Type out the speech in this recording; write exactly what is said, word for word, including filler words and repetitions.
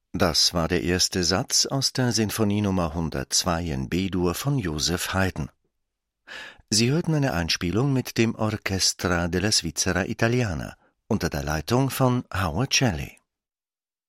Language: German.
Das war der erste Satz aus der Sinfonie Nummer hundertzwei in B-Dur von Joseph Haydn. Sie hörten eine Einspielung mit dem Orchestra della Svizzera Italiana unter der Leitung von Howard Shelley.